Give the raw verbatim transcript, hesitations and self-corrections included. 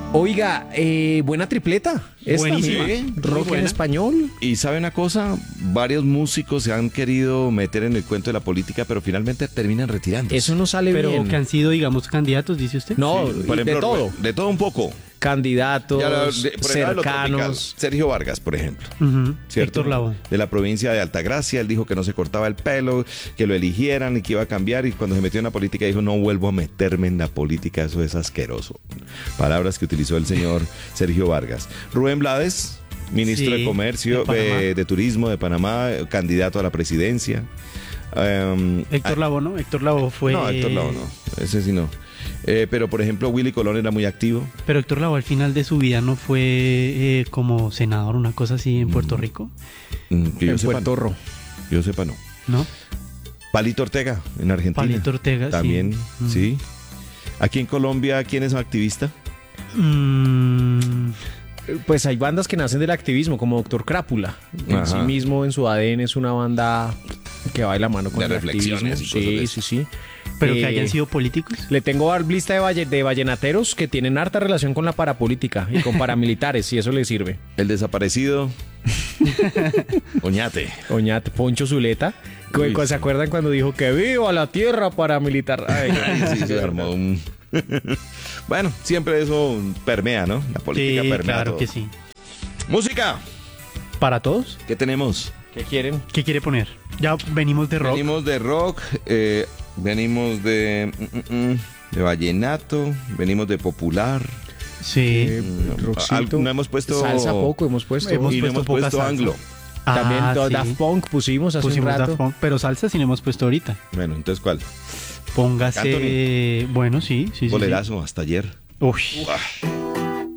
Oiga, eh, buena tripleta. Esta, Buenísima. ¿sí? Muy Rock en buena. español. Y sabe una cosa, varios músicos se han querido meter en el cuento de la política, pero finalmente terminan retirándose. Eso no sale Pero bien. que han sido, digamos, candidatos, dice usted. No, Sí, por de ejemplo, todo. De todo un poco. Candidatos, Ya la- de- por el lado de lo tropical, cercanos. Sergio Vargas, por ejemplo. Ujú. ¿Cierto? Héctor Lavoe. De la provincia de Altagracia, él dijo que no se cortaba el pelo, que lo eligieran y que iba a cambiar, y cuando se metió en la política dijo, no vuelvo a meterme en la política, eso es asqueroso. Palabras que utilizó el señor Sergio Vargas. Rubén Blades, ministro Sí, de Comercio, de Panamá. de, de Turismo de Panamá, candidato a la presidencia. Um, Héctor Lavoe, ¿no? Héctor Lavoe fue... No, Héctor Lavoe no, ese sí no. Eh, pero por ejemplo, Willy Colón era muy activo. Pero Héctor Lavoe al final de su vida no fue eh, como senador, una cosa así en Puerto Rico, Mm, que yo En sepa, Puerto no. Rico. Yo sepa, no. ¿no? Palito Ortega, en Argentina. Palito Ortega, También, sí. sí. Aquí en Colombia, ¿quién es activista? Mm, Pues hay bandas que nacen del activismo, como Doctor Crápula. En Ajá. sí mismo, en su A D N, es una banda que va de la mano con De el reflexiones activismo. y cosas de Sí, eso. sí, sí. pero Eh, que hayan sido políticos. Le tengo a- lista de, valle- de vallenateros que tienen harta relación con la parapolítica y con paramilitares, si eso le sirve. El desaparecido. Oñate. Oñate, Poncho Zuleta. ¿Cu- Uy, cu- sí. ¿Se acuerdan cuando dijo que viva la tierra paramilitar? Ay, Ay, sí, se armó un... Bueno, siempre eso permea, ¿no? La política Sí, permea claro todo. que sí. Música. ¿Para todos? ¿Qué tenemos? ¿Qué quieren? ¿Qué quiere poner? Ya venimos de rock. Venimos de rock, eh, venimos de, mm, mm, mm, de vallenato, venimos de popular. Sí. Eh, No, rockcito. al- no hemos puesto- Salsa poco hemos puesto. Hemos y no puesto hemos poca puesto salsa. anglo. También Ah, do- sí. Daft Punk pusimos hace Pusimos un rato. Daft Punk, pero salsa sí no hemos puesto ahorita. Bueno, entonces, ¿cuál? Póngase... Bueno, sí, sí, sí. sí. Bolerazo, hasta ayer. Uy. Uah.